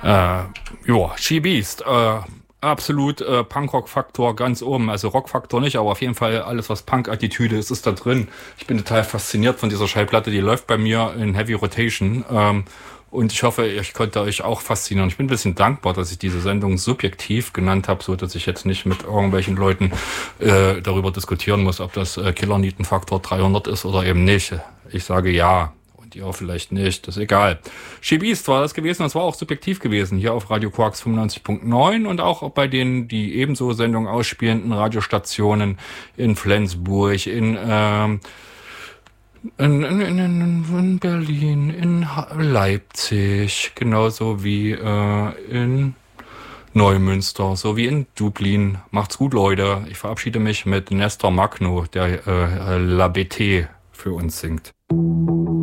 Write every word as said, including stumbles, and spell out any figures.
Äh, ja, She Beast, äh, absolut äh, Punkrock-Faktor ganz oben. Also Rock-Faktor nicht, aber auf jeden Fall alles, was Punk-Attitüde ist, ist da drin. Ich bin total fasziniert von dieser Schallplatte. Die läuft bei mir in Heavy Rotation. Ähm, und ich hoffe, ich konnte euch auch faszinieren. Ich bin ein bisschen dankbar, dass ich diese Sendung subjektiv genannt habe, so dass ich jetzt nicht mit irgendwelchen Leuten äh, darüber diskutieren muss, ob das äh, Killer-Nieten-Faktor dreihundert ist oder eben nicht. Ich sage ja. Ja, vielleicht nicht, das ist egal. She Beast war das gewesen, das war auch subjektiv gewesen, hier auf Radio Quarks fünfundneunzig Punkt neun und auch bei den, die ebenso Sendungen ausspielenden Radiostationen in Flensburg, in, ähm, in, in, in, in Berlin, in Leipzig, genauso wie äh, in Neumünster, sowie in Dublin. Macht's gut, Leute. Ich verabschiede mich mit Nestor Magno, der äh, La B T für uns singt.